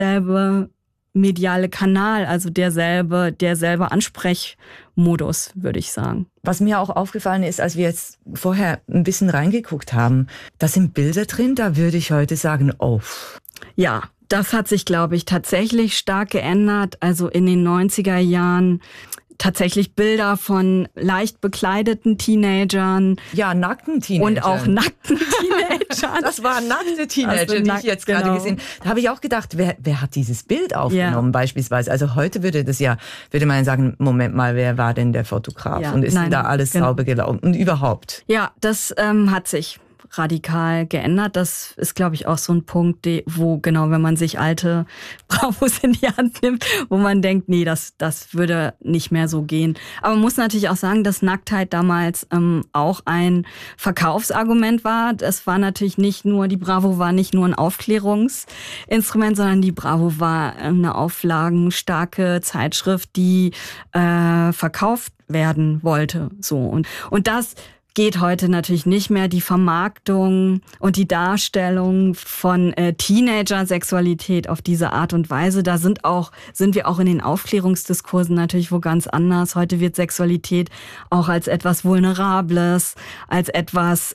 derselbe mediale Kanal, also derselbe Ansprechmodus, würde ich sagen. Was mir auch aufgefallen ist, als wir jetzt vorher ein bisschen reingeguckt haben, da sind Bilder drin, da würde ich heute sagen, oh. Ja, das hat sich, glaube ich, tatsächlich stark geändert. Also in den 90er Jahren tatsächlich Bilder von leicht bekleideten Teenagern. Ja, nackten Teenagern. Und auch nackten Teenagern. Das waren nackte Teenager, die ich jetzt gerade gesehen habe. Da habe ich auch gedacht, wer hat dieses Bild aufgenommen beispielsweise? Also heute würde man sagen, Moment mal, wer war denn der Fotograf? Ja, und ist da alles sauber gelaufen? Und überhaupt? Ja, das hat sich radikal geändert. Das ist, glaube ich, auch so ein Punkt, wo genau, wenn man sich alte Bravos in die Hand nimmt, wo man denkt, nee, das würde nicht mehr so gehen. Aber man muss natürlich auch sagen, dass Nacktheit damals auch ein Verkaufsargument war. Das war natürlich die Bravo war nicht nur ein Aufklärungsinstrument, sondern die Bravo war eine auflagenstarke Zeitschrift, die verkauft werden wollte. So und das geht heute natürlich nicht mehr. Die Vermarktung und die Darstellung von Teenager-Sexualität auf diese Art und Weise, da sind wir auch in den Aufklärungsdiskursen natürlich wo ganz anders. Heute wird Sexualität auch als etwas Vulnerables, als etwas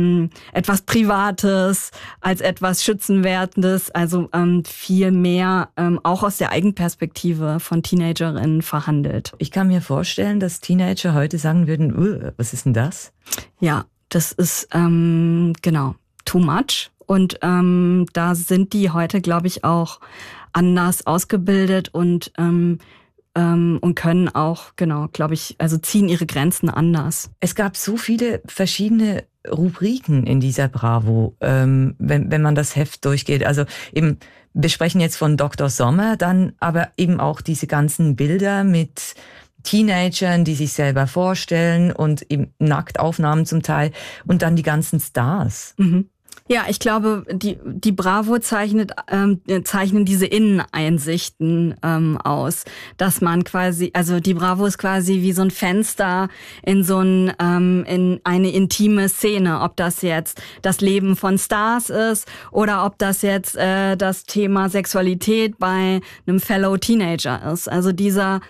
Privates, als etwas Schützenwertendes, also viel mehr auch aus der Eigenperspektive von Teenagerinnen verhandelt. Ich kann mir vorstellen, dass Teenager heute sagen würden, was ist denn das? Ja, das ist genau too much und da sind die heute, glaube ich, auch anders ausgebildet und können auch, genau, glaube ich, also ziehen ihre Grenzen anders. Es gab so viele verschiedene Rubriken in dieser Bravo, wenn man das Heft durchgeht. Also eben, wir sprechen jetzt von Dr. Sommer, dann aber eben auch diese ganzen Bilder mit Teenagern, die sich selber vorstellen und eben Nacktaufnahmen zum Teil und dann die ganzen Stars. Mhm. Ja, ich glaube, die Bravo zeichnen diese Inneneinsichten aus, dass man quasi, also die Bravo ist quasi wie so ein Fenster in in eine intime Szene, ob das jetzt das Leben von Stars ist oder ob das jetzt das Thema Sexualität bei einem Fellow Teenager ist. Also dieser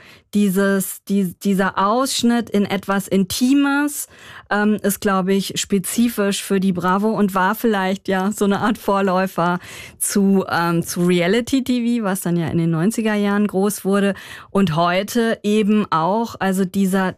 Ausschnitt in etwas Intimes ist, glaube ich, spezifisch für die Bravo und war vielleicht ja so eine Art Vorläufer zu Reality-TV, was dann ja in den 90er Jahren groß wurde. Und heute eben auch, also dieses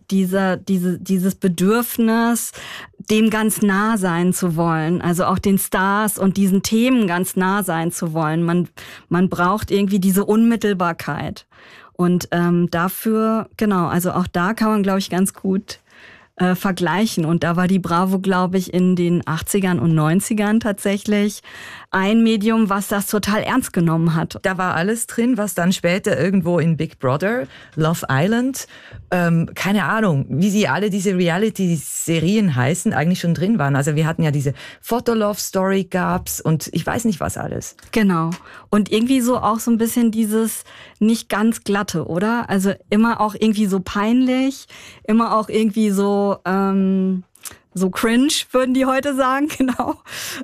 Bedürfnis, dem ganz nah sein zu wollen, also auch den Stars und diesen Themen ganz nah sein zu wollen. Man braucht irgendwie diese Unmittelbarkeit. Und dafür, genau, also auch da kann man, glaube ich, ganz gut vergleichen. Und da war die Bravo, glaube ich, in den 80ern und 90ern tatsächlich ein Medium, was das total ernst genommen hat. Da war alles drin, was dann später irgendwo in Big Brother, Love Island, keine Ahnung, wie sie alle diese Reality-Serien heißen, eigentlich schon drin waren. Also wir hatten ja diese Fotolove-Story gab's und ich weiß nicht was alles. Genau. Und irgendwie so auch so ein bisschen dieses nicht ganz glatte, oder? Also immer auch irgendwie so peinlich, immer auch irgendwie so cringe, würden die heute sagen, genau.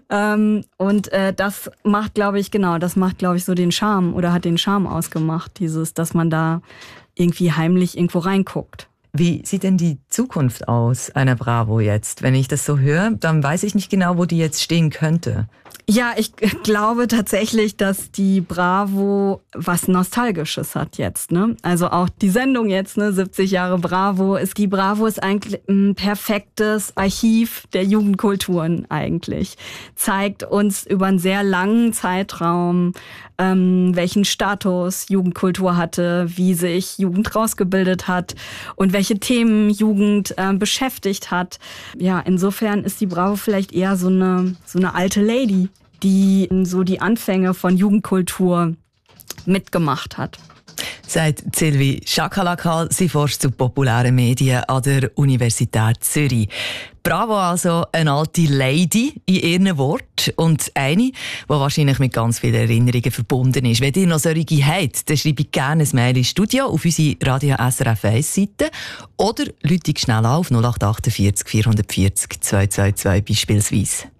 Und das macht, glaube ich, so den Charme oder hat den Charme ausgemacht, dass man da irgendwie heimlich irgendwo reinguckt. Wie sieht denn die Zukunft aus einer Bravo jetzt? Wenn ich das so höre, dann weiß ich nicht genau, wo die jetzt stehen könnte. Ja, ich glaube tatsächlich, dass die Bravo was Nostalgisches hat jetzt, ne? Also auch die Sendung jetzt, ne? 70 Jahre Bravo. Die Bravo ist eigentlich ein perfektes Archiv der Jugendkulturen eigentlich. Zeigt uns über einen sehr langen Zeitraum, welchen Status Jugendkultur hatte, wie sich Jugend rausgebildet hat und welche Themen Jugend beschäftigt hat. Ja, insofern ist die Bravo vielleicht eher so eine alte Lady, die so die Anfänge von Jugendkultur mitgemacht hat. Sagt Sylvie Chakalakal, sie forscht zu populären Medien an der Universität Zürich. Bravo also, eine alte Lady in ihren Worten und eine, die wahrscheinlich mit ganz vielen Erinnerungen verbunden ist. Wenn ihr noch solche habt, dann schreibe ich gerne ein Mail ins Studio auf unsere Radio SRF 1 Seite oder ruft schnell auf 0848 440 222 beispielsweise.